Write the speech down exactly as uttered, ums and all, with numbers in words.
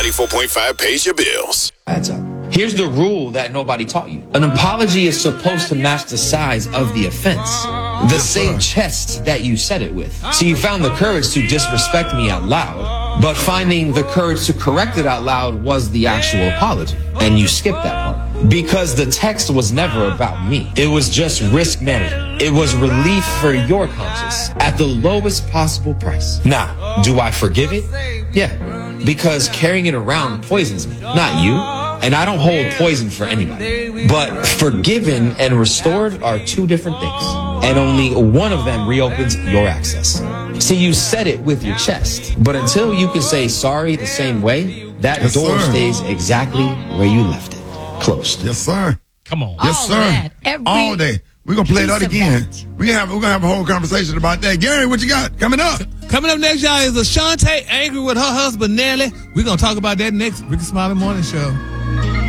ninety-four point five pays your bills. Adds up. Here's the rule that nobody taught you. An apology is supposed to match the size of the offense. The same chest that you said it with. So you found the courage to disrespect me out loud, but finding the courage to correct it out loud was the actual apology. And you skipped that part. Because the text was never about me. It was just risk management. It was relief for your conscience at the lowest possible price. Now, do I forgive it? Yeah. Because carrying it around poisons me, not you. And I don't hold poison for anybody. But forgiven and restored are two different things. And only one of them reopens your access. See, you said it with your chest. But until you can say sorry the same way, that yes, door sir. stays exactly where you left it. Closed. Yes, sir. Come on. Yes, All sir. that, every All day. We're going to play piece that of again. that. We have, we're going to have a whole conversation about that. Gary, what you got coming up? Coming up next, y'all, is Ashante angry with her husband, Nelly. We're going to talk about that next Ricky Smiley Morning Show.